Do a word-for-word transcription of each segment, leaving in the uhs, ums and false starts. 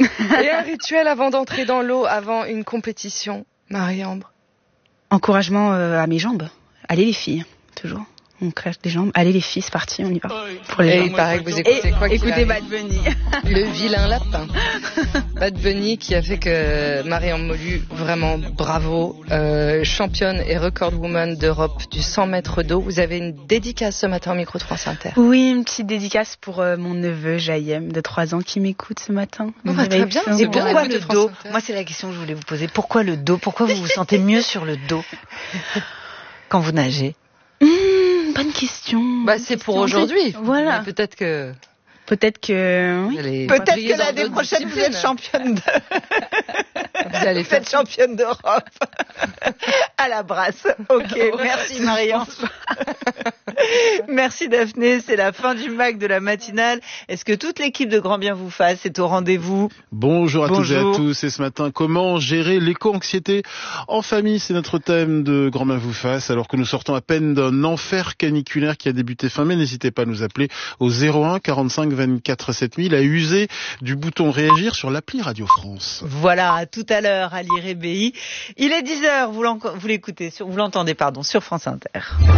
Et un rituel avant d'entrer dans l'eau, avant une compétition, Marie-Ambre? Encouragement euh, à mes jambes. Allez les filles, toujours. On crèche des jambes. Allez les filles, c'est parti, on y va. Pour les Et jambes. Il paraît que vous écoutez Et, quoi Écoutez Bad Bunny. Le vilain lapin. Bad Bunny qui a fait que Marie-Ambre Molu, vraiment bravo, euh, championne et record woman d'Europe du cent mètres d'eau. Vous avez une dédicace ce matin au micro de France Inter. Oui, une petite dédicace pour euh, mon neveu Jaïem de trois ans qui m'écoute ce matin. Oh, bah, très bien. Et pourquoi le dos? Moi, c'est la question que je voulais vous poser. Pourquoi le dos? Pourquoi vous vous sentez mieux sur le dos quand vous nagez? Mmh, bonne question. Bah, c'est pour aujourd'hui. Voilà. Mais peut-être que... Peut-être que... Oui. Peut-être que l'année prochaine, vous êtes championne de... Vous allez faire championne d'Europe. À la brasse. Ok, merci Marianne. Merci Daphné, c'est la fin du Mac de la matinale. Est-ce que toute l'équipe de Grand Bien vous fasse est au rendez-vous? Bonjour à Bonjour. toutes et à tous. Et ce matin, comment gérer l'éco-anxiété en famille? C'est notre thème de Grand Bien vous fasse. Alors que nous sortons à peine d'un enfer caniculaire qui a débuté fin mai, n'hésitez pas à nous appeler au zéro un quarante-cinq vingt-quatre sept mille à user du bouton réagir sur l'appli Radio France. Voilà, à tout à l'heure à l'I R B I. Il est dix heures, vous, vous l'écoutez, sur, vous l'entendez pardon, sur France Inter.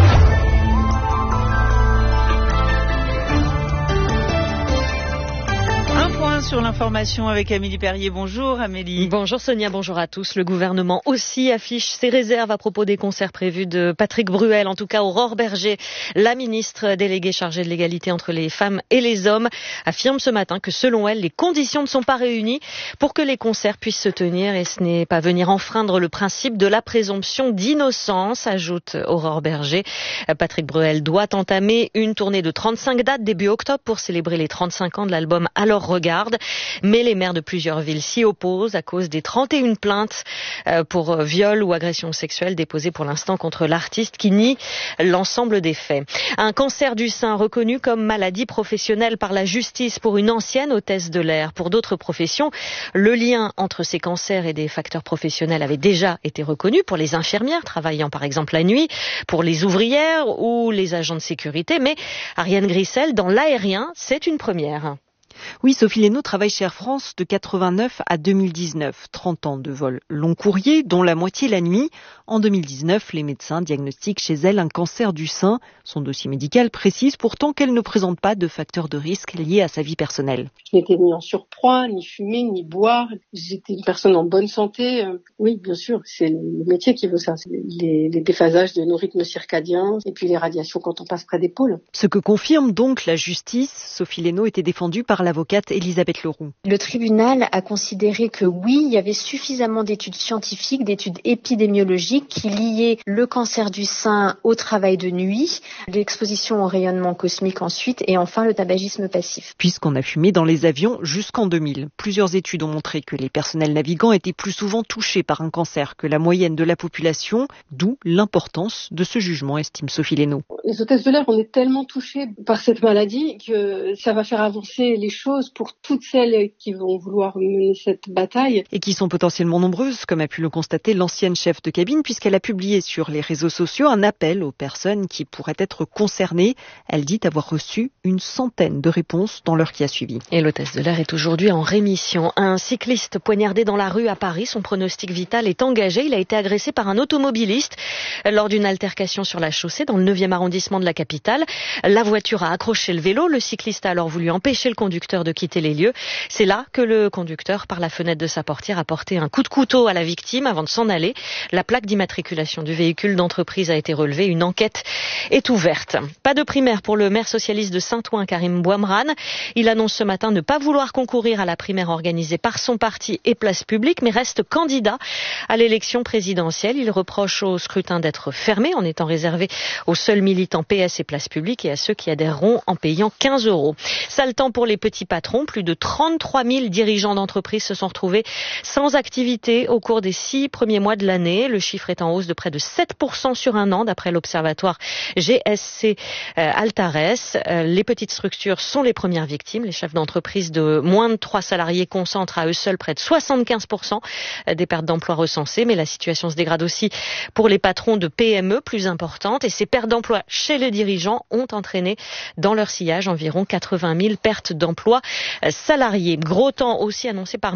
Sur l'information avec Amélie Perrier. Bonjour Amélie. Bonjour Sonia, bonjour à tous. Le gouvernement aussi affiche ses réserves à propos des concerts prévus de Patrick Bruel. En tout cas, Aurore Berger, la ministre déléguée chargée de l'égalité entre les femmes et les hommes, affirme ce matin que selon elle, les conditions ne sont pas réunies pour que les concerts puissent se tenir et ce n'est pas venir enfreindre le principe de la présomption d'innocence, ajoute Aurore Berger. Patrick Bruel doit entamer une tournée de trente-cinq dates début octobre pour célébrer les trente-cinq ans de l'album Alors Regarde. Mais les maires de plusieurs villes s'y opposent à cause des trente et une plaintes pour viol ou agression sexuelle déposées pour l'instant contre l'artiste qui nie l'ensemble des faits. Un cancer du sein reconnu comme maladie professionnelle par la justice pour une ancienne hôtesse de l'air. Pour d'autres professions, le lien entre ces cancers et des facteurs professionnels avait déjà été reconnu pour les infirmières travaillant par exemple la nuit, pour les ouvrières ou les agents de sécurité. Mais Ariane Grissel, dans l'aérien, c'est une première. Oui, Sophie Lénaud travaille chez Air France de quatre-vingt-neuf à deux mille dix-neuf. trente ans de vol long courrier, dont la moitié la nuit. En deux mille dix-neuf, les médecins diagnostiquent chez elle un cancer du sein. Son dossier médical précise pourtant qu'elle ne présente pas de facteurs de risque liés à sa vie personnelle. Je n'étais ni en surpoids, ni fumer, ni boire. J'étais une personne en bonne santé. Oui, bien sûr, c'est le métier qui veut ça. C'est les, les déphasages de nos rythmes circadiens et puis les radiations quand on passe près des pôles. Ce que confirme donc la justice. Sophie Lénaud était défendue par l'avocate Elisabeth Leroux. Le tribunal a considéré que oui, il y avait suffisamment d'études scientifiques, d'études épidémiologiques qui liaient le cancer du sein au travail de nuit, l'exposition au rayonnement cosmique ensuite et enfin le tabagisme passif. Puisqu'on a fumé dans les avions jusqu'en deux mille. Plusieurs études ont montré que les personnels navigants étaient plus souvent touchés par un cancer que la moyenne de la population, d'où l'importance de ce jugement, estime Sophie Lénaud. Les hôtesses de l'air, on est tellement touchés par cette maladie que ça va faire avancer les choses pour toutes celles qui vont vouloir mener cette bataille. Et qui sont potentiellement nombreuses, comme a pu le constater l'ancienne chef de cabine, puisqu'elle a publié sur les réseaux sociaux un appel aux personnes qui pourraient être concernées. Elle dit avoir reçu une centaine de réponses dans l'heure qui a suivi. Et l'hôtesse de l'air est aujourd'hui en rémission. Un cycliste poignardé dans la rue à Paris, son pronostic vital est engagé. Il a été agressé par un automobiliste lors d'une altercation sur la chaussée dans le neuvième arrondissement de la capitale. La voiture a accroché le vélo. Le cycliste a alors voulu empêcher le conducteur de quitter les lieux. C'est là que le conducteur, par la fenêtre de sa portière, a porté un coup de couteau à la victime avant de s'en aller. La plaque d'immatriculation du véhicule d'entreprise a été relevée. Une enquête est ouverte. Pas de primaire pour le maire socialiste de Saint-Ouen, Karim Bouamran. Il annonce ce matin ne pas vouloir concourir à la primaire organisée par son parti et Place Publique, mais reste candidat à l'élection présidentielle. Il reproche au scrutin d'être fermé en étant réservé aux seuls militants P S et Place Publique et à ceux qui adhéreront en payant quinze euros. Sale temps pour les petits patrons. Plus de trente-trois mille dirigeants d'entreprises se sont retrouvés sans activité au cours des six premiers mois de l'année. Le chiffre est en hausse de près de sept pour cent sur un an, d'après l'observatoire G S C euh, Altares. Euh, les petites structures sont les premières victimes. Les chefs d'entreprise de moins de trois salariés concentrent à eux seuls près de soixante-quinze pour cent des pertes d'emplois recensées. Mais la situation se dégrade aussi pour les patrons de P M E plus importantes. Et ces pertes d'emplois chez les dirigeants ont entraîné dans leur sillage environ quatre-vingt mille pertes d'emplois salariés. Gros temps aussi annoncé par